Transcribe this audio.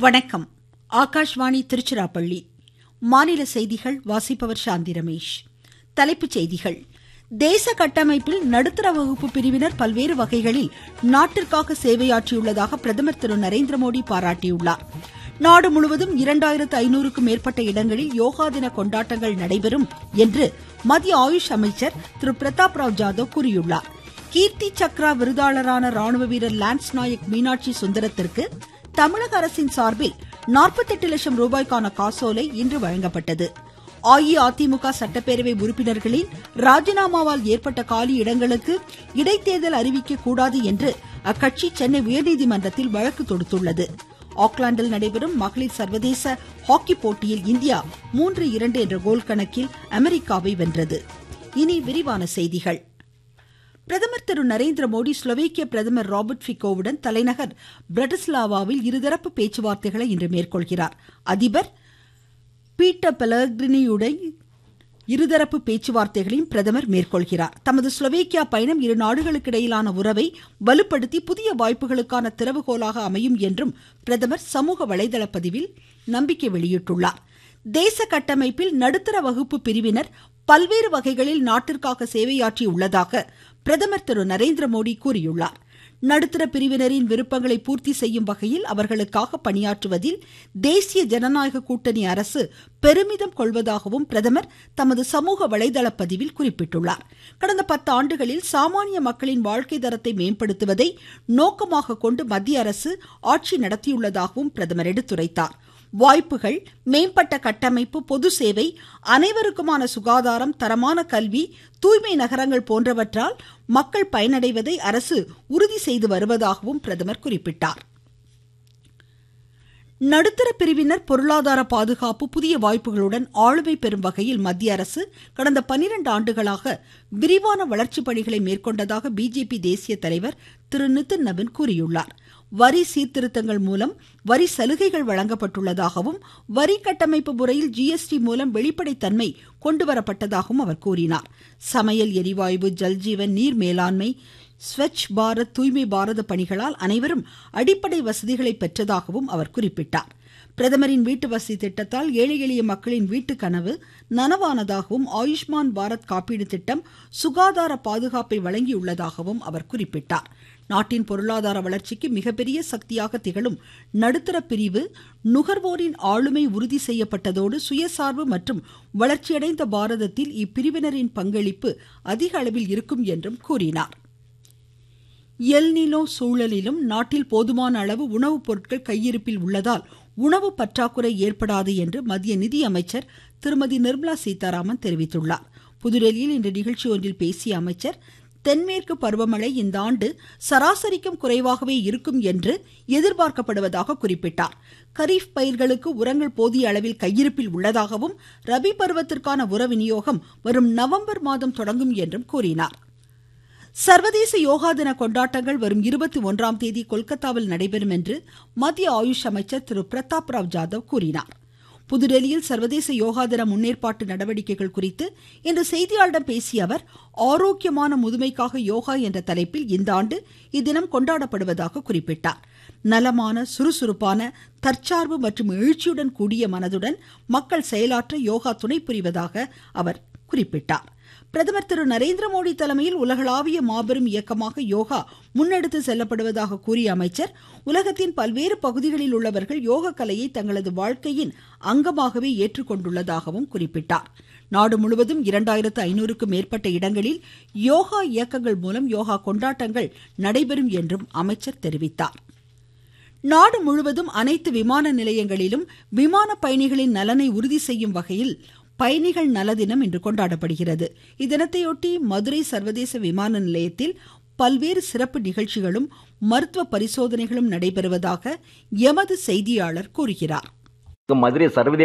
வணக்கம். ஆகாஷ்வாணி திருச்சிராப்பள்ளி. மாநில செய்திகள் வாசிப்பவர் சாந்தி ரமேஷ். தலைப்புச் செய்திகள். தேச கட்டமைப்பில் நடுத்தர வகுப்பு பிரிவினர் பல்வேறு வகைகளில் நாட்டிற்காக சேவையாற்றியுள்ளதாக பிரதமர் திரு நரேந்திரமோடி பாராட்டியுள்ளார். நாடு முழுவதும் 2500க்கும் மேற்பட்ட இடங்களில் யோகா தின கொண்டாட்டங்கள் நடைபெறும் என்று மத்திய ஆயுஷ் அமைச்சர் திரு பிரதாப் ராவ் ஜாதவ் கூறியுள்ளார். கீர்த்தி சக்ரா விருதாளரான ராணுவ வீரர் லான்ஸ் நாயக் மீனாட்சி சுந்தரத்திற்கு தமிழக அரசின் சார்பில் 48 லட்சம் ரூபாய்க்கான காசோலை இன்று வழங்கப்பட்டது. அஇஅதிமுக சட்டப்பேரவை உறுப்பினர்களின் ராஜினாமாவால் ஏற்பட்ட காலி இடங்களுக்கு இடைத்தேர்தல் அறிவிக்க கூடாது என்று அக்கட்சி சென்னை உயர்நீதிமன்றத்தில் வழக்கு தொடுத்துள்ளது. ஆக்லாந்தில் நடைபெறும் மகளிர் சர்வதேச ஹாக்கி போட்டியில் இந்தியா 3-2 என்ற கோல் கணக்கில் அமெரிக்காவை வென்றது. இனி விரிவான செய்திகள். பிரதமர் திரு நரேந்திரமோடி ஸ்லோவேக்கிய பிரதமர் ராபர்ட் ஃபிகோவுடன் தலைநகர் பிரட்டிஸ்லாவாவில் இருதரப்பு பேச்சுவார்த்தைகளை இன்று மேற்கொள்கிறார். அதிபர் பீட்டர் பெலக்ரினியுடன் இருதரப்பு பேச்சுவார்த்தைகளையும் பிரதமர் மேற்கொள்கிறார். தமது ஸ்லோவேக்கியா பயணம் இரு நாடுகளுக்கிடையிலான உறவை வலுப்படுத்தி புதிய வாய்ப்புகளுக்கான திறவுகோலாக அமையும் என்றும் பிரதமர் சமூக வலைதள பதிவில் நம்பிக்கை வெளியிட்டுள்ளார். தேச கட்டமைப்பில் நடுத்தர வகுப்பு பிரிவினர் பல்வேறு வகைகளில் நாட்டிற்காக சேவையாற்றியுள்ளதாக பிரதமர் திரு நரேந்திரமோடி கூறியுள்ளார். நடுத்தர பிரிவினரின் விருப்பங்களை பூர்த்தி செய்யும் வகையில் அவர்களுக்காக பணியாற்றுவதில் தேசிய ஜனநாயக கூட்டணி அரசு பெருமிதம் கொள்வதாகவும் பிரதமர் தமது சமூக வலைதள பதிவில் குறிப்பிட்டுள்ளார். கடந்த 10 ஆண்டுகளில் சாமானிய மக்களின் வாழ்க்கை தரத்தை மேம்படுத்துவதை நோக்கமாக கொண்டு மத்திய அரசு ஆட்சி நடத்தியுள்ளதாகவும் பிரதமர் எடுத்துரைத்தார். வாய்ப்புகள், மேம்பட்ட கட்டமைப்பு, பொது சேவை, அனைவருக்குமான சுகாதாரம், தரமான கல்வி, தூய்மை நகரங்கள் போன்றவற்றால் மக்கள் பயனடைவதை அரசு உறுதி செய்து வருவதாகவும் பிரதமர் குறிப்பிட்டார். நடுத்தர பிரிவினர் பொருளாதார பாதுகாப்பு, புதிய வாய்ப்புகளுடன் ஆளுமை பெறும் வகையில் மத்திய அரசு கடந்த 12 ஆண்டுகளாக விரிவான வளர்ச்சி பணிகளை மேற்கொண்டதாக பிஜேபி தேசிய தலைவர் திரு நிதின் நவீன் கூறியுள்ளார். வரி சீர்திருத்தங்கள் மூலம் வரி சலுகைகள் வழங்கப்பட்டுள்ளதாகவும் வரி கட்டமைப்பு முறையில் ஜிஎஸ்டி மூலம் வெளிப்படைத்தன்மை கொண்டுவரப்பட்டதாகவும் அவர் கூறினார். சமையல் எரிவாயு, ஜல்ஜீவன், நீர் மேலாண்மை, ஸ்வச் பாரத், தூய்மை பாரத பணிகளால் அனைவரும் அடிப்படை வசதிகளை பெற்றதாகவும் அவர் குறிப்பிட்டார். பிரதமரின் வீட்டு வசதி திட்டத்தால் ஏழை எளிய மக்களின் வீட்டு கனவு நனவானதாகவும் ஆயுஷ்மான் பாரத் காப்பீடு திட்டம் சுகாதார பாதுகாப்பை வழங்கியுள்ளதாகவும் அவர் குறிப்பிட்டார். நாட்டின் பொருளாதார வளர்ச்சிக்கு மிகப்பெரிய சக்தியாக திகழும் நடுத்தர பிரிவு நுகர்வோரின் ஆளுமை உறுதி செய்யப்பட்டதோடு சுயசார்பு மற்றும் வளர்ச்சியடைந்த பாரதத்தில் இப்பிரிவினரின் பங்களிப்பு அதிக அளவில் இருக்கும் என்றும் கூறினார். எல்னினோ சூழலிலும் நாட்டில் போதுமான அளவு உணவுப் பொருட்கள் கையிருப்பில் உள்ளதால் உணவு பற்றாக்குறை ஏற்படாது என்று மத்திய நிதியமைச்சர் திருமதி நிர்மலா சீதாராமன் தெரிவித்துள்ளார். புதுடெல்லியில் இன்று நிகழ்ச்சி ஒன்றில் பேசிய அமைச்சர், தென்மேற்கு பருவமழை இந்த ஆண்டு சராசரிக்கும் குறைவாகவே இருக்கும் என்று எதிர்பார்க்கப்படுவதாக குறிப்பிட்டார். கரீஃப் பயிர்களுக்கு உரங்கள் போதிய அளவில் கையிருப்பில் உள்ளதாகவும் ரபி பருவத்திற்கான உர விநியோகம் வரும் நவம்பர் மாதம் தொடங்கும் என்றும் கூறினார். சர்வதேச யோகா தின கொண்டாட்டங்கள் வரும் 21ஆம் தேதி கொல்கத்தாவில் நடைபெறும் என்று மத்திய ஆயுஷ் அமைச்சர் திரு பிரதாப் ராவ் ஜாதவ் கூறினார். புதுடெல்லியில் சர்வதேச யோகா தின முன்னேற்பாட்டு நடவடிக்கைகள் குறித்து இன்று செய்தியாளர்களிடம் பேசிய அவர், ஆரோக்கியமான முதுமைக்காக யோகா என்ற தலைப்பில் இந்த ஆண்டு இத்தினம் கொண்டாடப்படுவதாக குறிப்பிட்டார். நலமான, சுறுசுறுப்பான, தற்சார்பு மற்றும் எழுச்சியுடன் கூடிய மனதுடன் மக்கள் செயலாற்ற யோகா துணை புரிவதாக அவர் குறிப்பிட்டார். பிரதமர் திரு நரேந்திரமோடி தலைமையில் உலகளாவிய மாபெரும் இயக்கமாக யோகா முன்னெடுத்து செல்லப்படுவதாக கூறிய அமைச்சர், உலகத்தின் பல்வேறு பகுதிகளில் உள்ளவர்கள் யோக கலையை தங்களது வாழ்க்கையின் அங்கமாகவே ஏற்றுக்கொண்டுள்ளதாகவும் குறிப்பிட்டார். நாடு முழுவதும் 2500க்கும் மேற்பட்ட இடங்களில் யோகா இயக்கங்கள் மூலம் யோகா கொண்டாட்டங்கள் நடைபெறும் என்றும் அமைச்சர் தெரிவித்தார். நாடு முழுவதும் அனைத்து விமான நிலையங்களிலும் விமான பயணிகளின் நலனை உறுதி செய்யும் வகையில் பயணிகள் நல தினம் இன்று கொண்டாடப்படுகிறது. இத்தினத்தையொட்டி மதுரை சர்வதேச விமான நிலையத்தில் பல்வேறு சிறப்பு நிகழ்ச்சிகளும் மருத்துவ பரிசோதனைகளும் நடைபெறுவதாக எமது செய்தியாளர் கூறுகிறார். மதுரை சர்வதேச